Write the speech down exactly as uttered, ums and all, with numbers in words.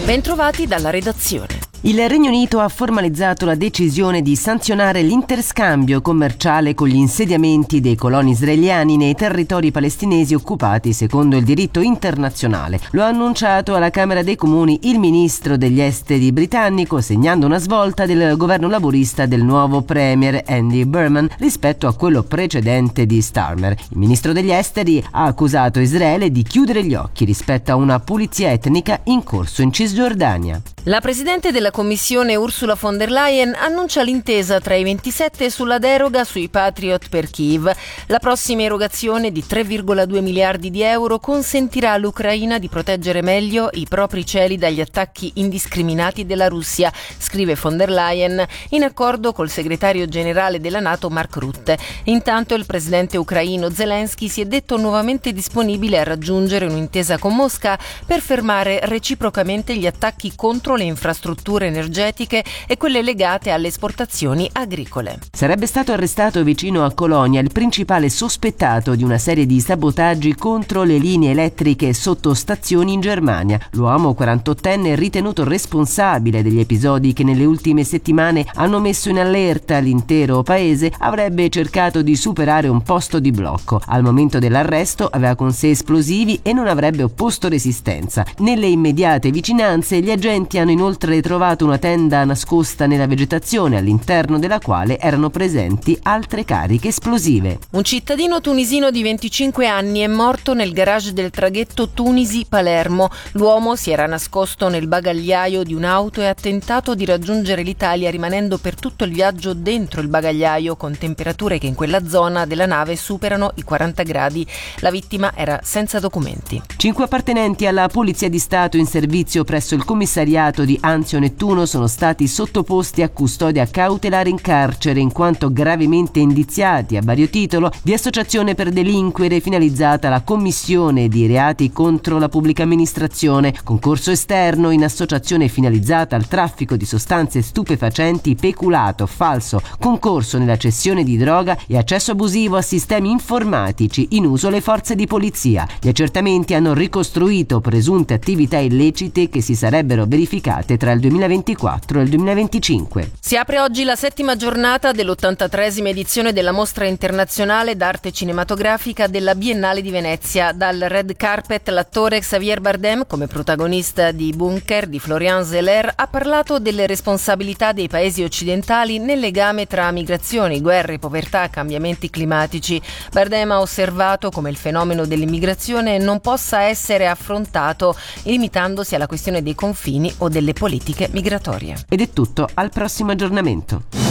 Bentrovati dalla redazione. Il Regno Unito ha formalizzato la decisione di sanzionare l'interscambio commerciale con gli insediamenti dei coloni israeliani nei territori palestinesi occupati secondo il diritto internazionale. Lo ha annunciato alla Camera dei Comuni il ministro degli esteri britannico, segnando una svolta del governo laburista del nuovo premier Andy Burnham rispetto a quello precedente di Starmer. Il ministro degli esteri ha accusato Israele di chiudere gli occhi rispetto a una pulizia etnica in corso in Cisgiordania. La presidente della Commissione Ursula von der Leyen annuncia l'intesa tra i ventisette sulla deroga sui Patriot per Kyiv. La prossima erogazione di tre virgola due miliardi di euro consentirà all'Ucraina di proteggere meglio i propri cieli dagli attacchi indiscriminati della Russia, scrive von der Leyen, in accordo col segretario generale della NATO Mark Rutte. Intanto il presidente ucraino Zelensky si è detto nuovamente disponibile a raggiungere un'intesa con Mosca per fermare reciprocamente gli attacchi contro le infrastrutture energetiche e quelle legate alle esportazioni agricole. Sarebbe stato arrestato vicino a Colonia il principale sospettato di una serie di sabotaggi contro le linee elettriche sotto stazioni in Germania. L'uomo quarantottenne è ritenuto responsabile degli episodi che nelle ultime settimane hanno messo in allerta l'intero paese. Avrebbe cercato di superare un posto di blocco. Al momento dell'arresto aveva con sé esplosivi e non avrebbe opposto resistenza. Nelle immediate vicinanze gli agenti hanno inoltre trovato una tenda nascosta nella vegetazione, all'interno della quale erano presenti altre cariche esplosive. Un cittadino tunisino di venticinque anni è morto nel garage del traghetto Tunisi-Palermo. L'uomo si era nascosto nel bagagliaio di un'auto e ha tentato di raggiungere l'Italia rimanendo per tutto il viaggio dentro il bagagliaio, con temperature che in quella zona della nave superano i quaranta gradi. La vittima era senza documenti. Cinque appartenenti alla Polizia di Stato in servizio presso il commissariato di Anzio Nettuno sono stati sottoposti a custodia cautelare in carcere in quanto gravemente indiziati a vario titolo di associazione per delinquere finalizzata alla commissione di reati contro la pubblica amministrazione, concorso esterno in associazione finalizzata al traffico di sostanze stupefacenti, peculato, falso, concorso nella cessione di droga e accesso abusivo a sistemi informatici in uso alle forze di polizia. Gli accertamenti hanno ricostruito presunte attività illecite che si sarebbero verificate tra il duemilaventiquattro e il duemilaventicinque. Si apre oggi la settima giornata dell'ottantatreesima edizione della Mostra Internazionale d'Arte Cinematografica della Biennale di Venezia. Dal red carpet l'attore Javier Bardem, come protagonista di Bunker di Florian Zeller, ha parlato delle responsabilità dei paesi occidentali nel legame tra migrazioni, guerre, povertà, cambiamenti climatici. Bardem ha osservato come il fenomeno dell'immigrazione non possa essere affrontato limitandosi alla questione dei confini o delle politiche migratorie. Ed è tutto, al prossimo aggiornamento.